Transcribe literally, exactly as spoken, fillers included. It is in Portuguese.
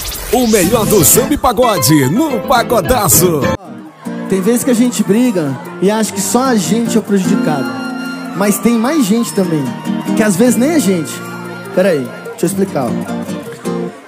O melhor do samba e pagode no Pagodaço. Tem vezes que a gente briga e acha que só a gente é o prejudicado. Mas tem mais gente também, que às vezes nem a gente. Pera aí, deixa eu explicar, ó.